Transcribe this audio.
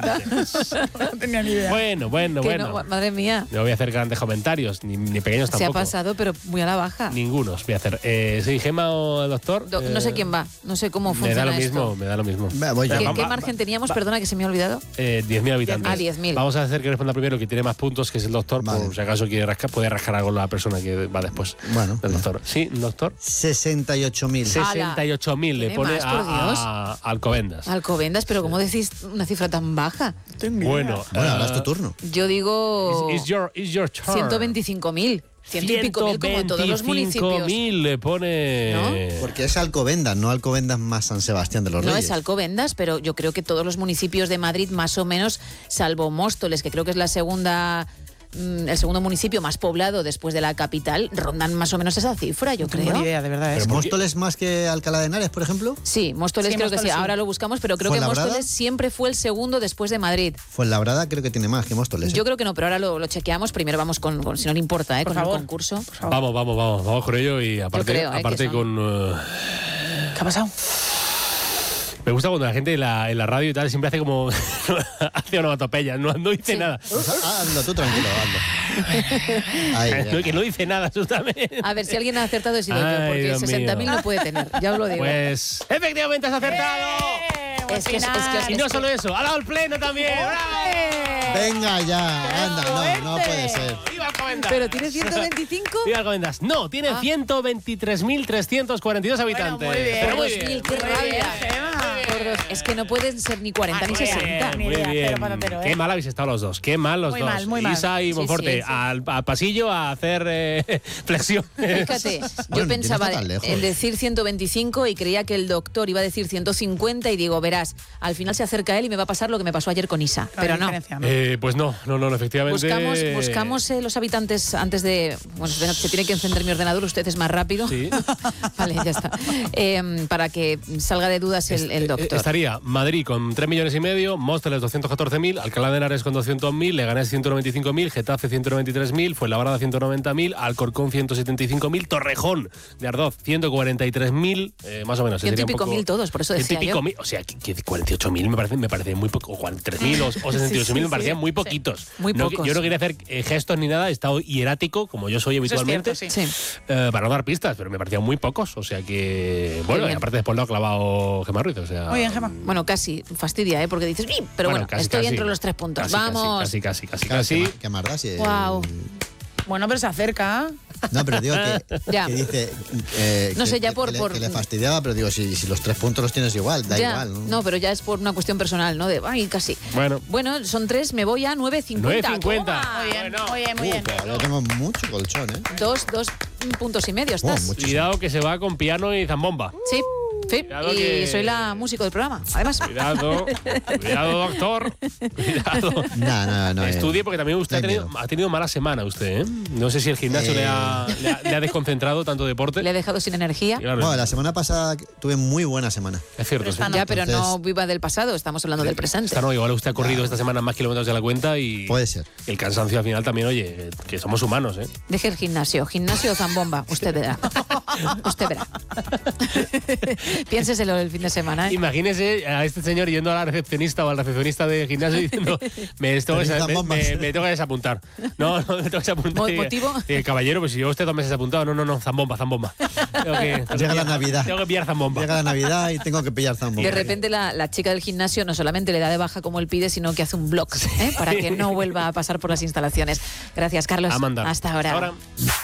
No tenía ni idea. Bueno. No, madre mía. No voy a hacer grandes comentarios, ni pequeños tampoco. Se ha pasado, pero muy a la baja. Ningunos voy a hacer. ¿Sí, Gemma o el doctor? No sé quién va, no sé cómo funciona esto. Me da lo mismo. ¿Qué margen teníamos? Perdona que se me ha olvidado. 10.000 habitantes. 10.000. Vamos a hacer que responda primero que tiene más puntos, que es el doctor, por si acaso quiere rascar, puede rascar algo la persona que va después. Bueno. El doctor. Sí, doctor. 68.000. 68.000 le pone a Alcobendas. Alcobendas, pero ¿cómo decís una cifra tan baja? Bueno, ahora es tu turno. Yo digo... It's your turn. 125.000. 100 y pico mil como en todos los municipios. 125.000 le pone... ¿No? Porque es Alcobendas, no Alcobendas más San Sebastián de los Reyes. No es Alcobendas, pero yo creo que todos los municipios de Madrid, más o menos, salvo Móstoles, que creo que es el segundo municipio más poblado después de la capital, rondan más o menos esa cifra, yo creo. No tengo ni idea, de verdad. ¿Pero Móstoles más que Alcalá de Henares, por ejemplo? Sí, Móstoles creo que sí. Ahora lo buscamos, pero creo que Móstoles siempre fue el segundo después de Madrid. Fuenlabrada creo que tiene más que Móstoles. Yo creo que no, pero ahora lo chequeamos. Primero vamos con si no le importa, con el concurso. Vamos con ello y aparte con... ¿Qué ha pasado? Me gusta cuando la gente en la radio y tal siempre hace como... hace onomatopeya, no dice nada. Hazlo tú tranquilo, hazlo. Que no dice nada, absolutamente. A ver, si alguien ha acertado es idóneo, porque 60.000 no puede tener, ya os lo digo. Pues, efectivamente has acertado. Es que y no solo eso, ha dado el pleno también. ¡Bravo! Venga ya, anda, no puede ser. ¡Viva Alcobendas! ¿Pero tiene 125? ¡Viva Alcobendas! No, tiene 123.342 habitantes. Bueno, muy bien. Pero muy 2.000, bien. qué rabia. Es que no pueden ser ni 40 ni 60. Muy bien. Qué mal habéis estado los dos. Qué mal los dos. Muy mal. Isa y Monforte, Sí. al pasillo a hacer flexión. Fíjate, yo pensaba en decir 125 y creía que el doctor iba a decir 150 y digo, verás, al final se acerca él y me va a pasar lo que me pasó ayer con Isa. Pero no. Pues no, efectivamente. Buscamos los habitantes antes de... Bueno, se tiene que encender mi ordenador, usted es más rápido. Sí. Vale, ya está. Para que salga de dudas el doctor. Estaría Madrid con 3,5 millones, Móstoles 214.000, Alcalá de Henares con 200.000, Leganés 195.000, Getafe 193.000, Fuenlabrada 190.000, Alcorcón 175.000, Torrejón de Ardoz 143.000, más o menos. 100 y pico mil todos, por eso decía yo. O sea, que 48.000 me parece muy poco, o 43.000 o 68.000 me parecían muy poquitos. Muy pocos. Yo no quería hacer gestos ni nada, he estado hierático, como yo soy habitualmente, Eso es cierto, para no dar pistas, pero me parecían muy pocos, o sea que... Bueno, y aparte después lo ha clavado Gemma Ruiz, o sea... Muy bien, Gemma. Bueno, casi porque porque dices, pero bueno, casi, estoy entre los 3 puntos. Vamos. Casi. ¿Qué más da? Si Wow. Bueno, pero se acerca. No, pero digo Ya. que dice... No sé, ya que le fastidiaba, pero digo, si los 3 puntos los tienes igual, da igual. No, pero ya es por una cuestión personal, ¿no? Casi. Bueno, son 3, me voy a 9.50. 9.50. Muy bien. Yo tengo mucho colchón, ¿eh? 2 puntos y medio estás. Cuidado que se va con piano y zambomba. Sí. Cuidado y que... soy la músico del programa, además. Cuidado, doctor. Cuidado. No. Estudie porque también usted ha tenido mala semana, usted, ¿eh? No sé si el gimnasio le ha desconcentrado tanto deporte. Le ha dejado sin energía. Claro. Bueno, la semana pasada tuve muy buena semana. Es cierto. Pero no viva del pasado, estamos hablando del presente. Igual usted ha corrido esta semana más kilómetros de la cuenta y... Puede ser. El cansancio al final también, oye, que somos humanos, ¿eh? Deje el gimnasio o zambomba, usted verá. Piénseselo el fin de semana, ¿eh? Imagínese a este señor yendo a la recepcionista o al recepcionista del gimnasio diciendo me tengo que desapuntar. No, me tengo que desapuntar. ¿Motivo? Caballero, pues si llevo usted 2 meses apuntado, no, zambomba. Llega la Navidad. Tengo que pillar zambomba. Llega la Navidad y tengo que pillar zambomba. De repente la chica del gimnasio no solamente le da de baja como él pide, sino que hace un blog, ¿eh? Para que no vuelva a pasar por las instalaciones. Gracias, Carlos. A mandar. Hasta ahora. Hasta ahora.